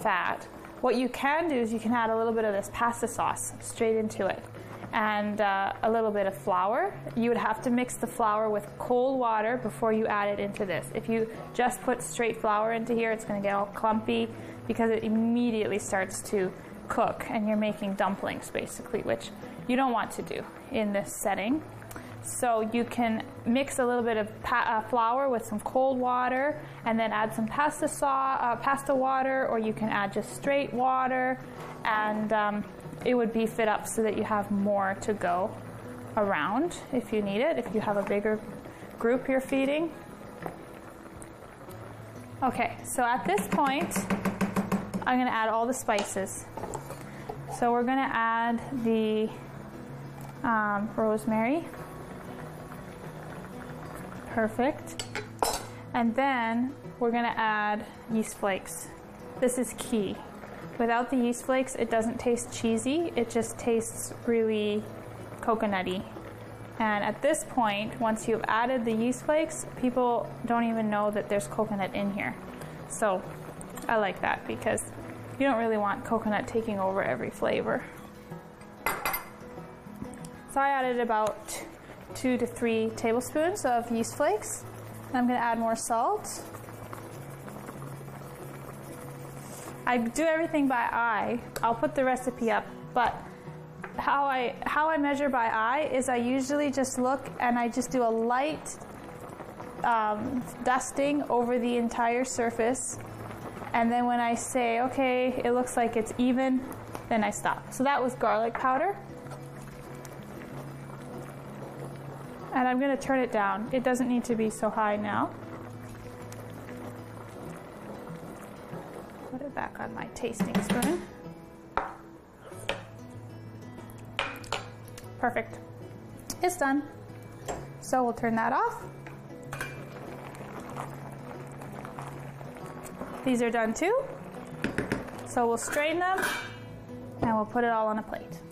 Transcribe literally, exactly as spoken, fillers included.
fat. What you can do is you can add a little bit of this pasta sauce straight into it, and uh, a little bit of flour. You would have to mix the flour with cold water before you add it into this. If you just put straight flour into here, it's going to get all clumpy because it immediately starts to cook, and you're making dumplings basically, which you don't want to do in this setting. So you can mix a little bit of pa uh, flour with some cold water, and then add some pasta sauce, uh, pasta water, or you can add just straight water, and um, it would beef it up so that you have more to go around if you need it, if you have a bigger group you're feeding. Okay, so at this point, I'm going to add all the spices. So we're going to add the um, rosemary. Perfect. And then we're going to add yeast flakes. This is key. Without the yeast flakes, it doesn't taste cheesy. It just tastes really coconutty. And at this point, once you've added the yeast flakes, people don't even know that there's coconut in here. So I like that because you don't really want coconut taking over every flavor. So I added about two to three tablespoons of yeast flakes. I'm going to add more salt. I do everything by eye. I'll put the recipe up, but how I how I measure by eye is I usually just look and I just do a light um, dusting over the entire surface, and then when I say okay, it looks like it's even, then I stop. So that was garlic powder. And I'm going to turn it down. It doesn't need to be so high now. Put it back on my tasting spoon. Perfect. It's done. So we'll turn that off. These are done too. So we'll strain them and we'll put it all on a plate.